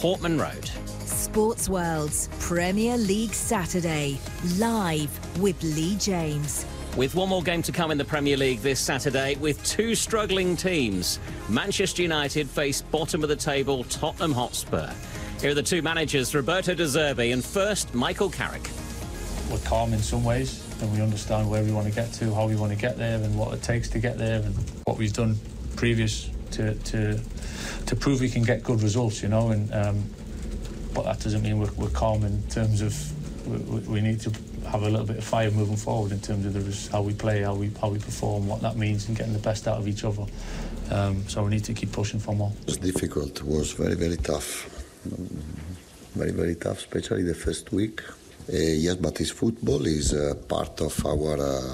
Portman Road. Sports World's Premier League Saturday, live with Lee James. With one more game to come in the Premier League this Saturday, with two struggling teams. Manchester United face bottom of the table Tottenham Hotspur. Here are the two managers, Roberto De Zerbi and first Michael Carrick. We're calm in some ways, and we understand where we want to get to, how we want to get there, and what it takes to get there, and what we've done previous to prove we can get good results, you know. And but that doesn't mean we're calm in terms of we need to have a little bit of fire moving forward in terms of how we play, how we perform, what that means, and getting the best out of each other. So we need to keep pushing for more. It was difficult. It was very, very tough. Very, very tough, especially the first week. Yes, but it's football is part of our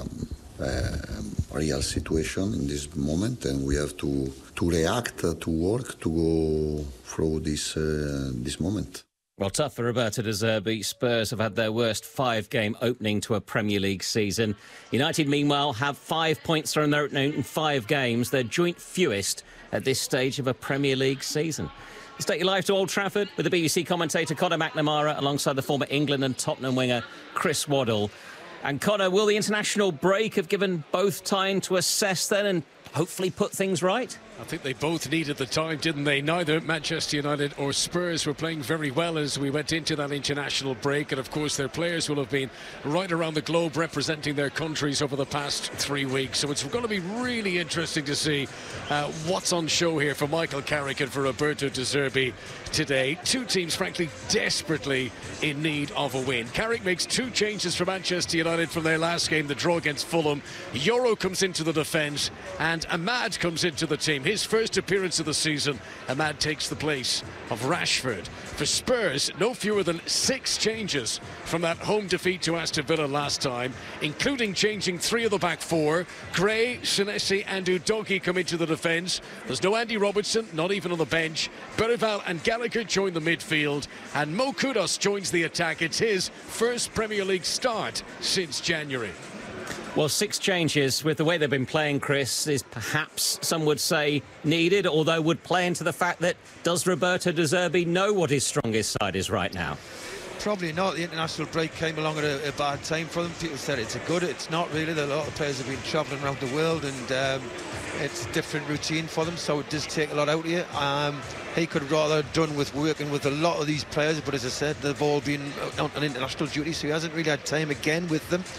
real situation in this moment, and we have to react, to work, to go through this moment. Well, tough for Roberto De Zerbi. Spurs have had their worst five-game opening to a Premier League season. United, meanwhile, have 5 points from their opening in 5 games, their joint fewest at this stage of a Premier League season. Let's take you live to Old Trafford with the BBC commentator Conor McNamara alongside the former England and Tottenham winger Chris Waddle. And Conor, will the international break have given both time to assess then and hopefully put things right? I think they both needed the time, didn't they? Neither Manchester United or Spurs were playing very well as we went into that international break. And, of course, their players will have been right around the globe representing their countries over the past 3 weeks. So it's going to be really interesting to see what's on show here for Michael Carrick and for Roberto De Zerbi today. Two teams, frankly, desperately in need of a win. Carrick makes 2 changes for Manchester United from their last game, the draw against Fulham. Euro comes into the defence and Ahmad comes into the team. His first appearance of the season, Ahmad takes the place of Rashford. For Spurs, no fewer than 6 changes from that home defeat to Aston Villa last time, including changing 3 of the back 4. Gray, Senesi and Udogie come into the defence. There's no Andy Robertson, not even on the bench. Bergvall and Gallagher join the midfield, and Mo Kudus joins the attack. It's his first Premier League start since January. Well, 6 changes with the way they've been playing, Chris, is perhaps, some would say, needed, although would play into the fact that does Roberto De Zerbi know what his strongest side is right now? Probably not. The international break came along at a bad time for them. People said it's it's not really. A lot of players have been travelling around the world, and it's a different routine for them, so it does take a lot out of you. He could rather have done with working with a lot of these players, but as I said, they've all been on international duty, so he hasn't really had time again with them.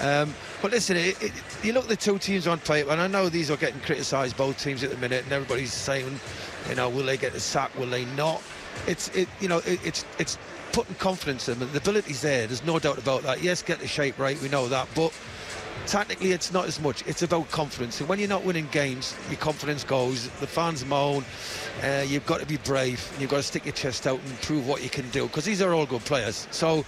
But listen, you look at the 2 teams on paper, and I know these are getting criticised, both teams at the minute, and everybody's saying, you know, will they get the sack, will they not? It's putting confidence in them. The ability's there, there's no doubt about that. Yes, get the shape right, we know that, but tactically it's not as much. It's about confidence, and when you're not winning games, your confidence goes, the fans moan. You've got to be brave, you've got to stick your chest out and prove what you can do, because these are all good players. So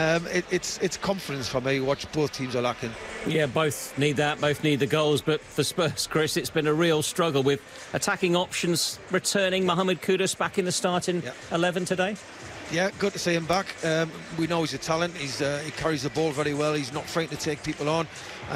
it's confidence for me, which both teams are lacking. Yeah, both need that, both need the goals, but for Spurs, Chris, it's been a real struggle with attacking options returning. Mohamed Kudus back in the starting 11 today. Yeah, good to see him back. We know he's a talent. He carries the ball very well. He's not frightened to take people on.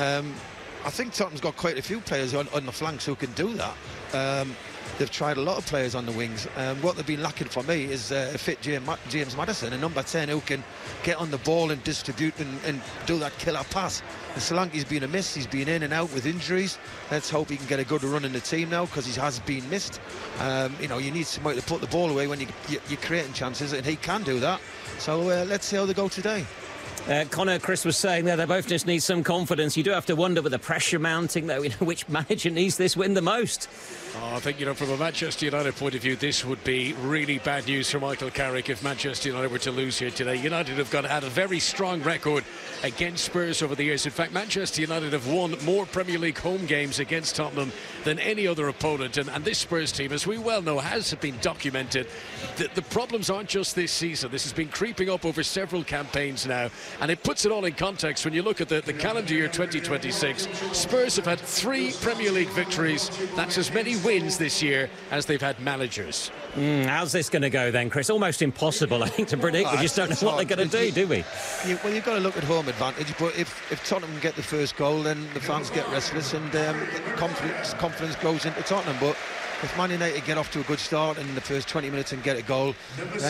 I think Tottenham's got quite a few players on the flanks who can do that. They've tried a lot of players on the wings. What they've been lacking for me is a fit James Maddison, a number 10 who can get on the ball and distribute and do that killer pass. And Solanke's been a miss. He's been in and out with injuries. Let's hope he can get a good run in the team now, because he has been missed. You know, you need somebody to put the ball away when you're creating chances, and he can do that. So let's see how they go today. Conor, Chris was saying there, they both just need some confidence. You do have to wonder, with the pressure mounting, though, which manager needs this win the most? I think, from a Manchester United point of view, this would be really bad news for Michael Carrick if Manchester United were to lose here today. United have had a very strong record against Spurs over the years. In fact, Manchester United have won more Premier League home games against Tottenham than any other opponent. And this Spurs team, as we well know, has been documented. The problems aren't just this season. This has been creeping up over several campaigns now. And it puts it all in context when you look at the calendar year 2026. Spurs have had 3 Premier League victories. That's as many wins this year as they've had managers. How's this going to go then, Chris? Almost impossible, I think, to predict. We just don't know what they're going to do we? Well, you've got to look at home advantage, but if Tottenham get the first goal, then the fans get restless, and confidence goes into Tottenham. But if Man United get off to a good start in the first 20 minutes and get a goal,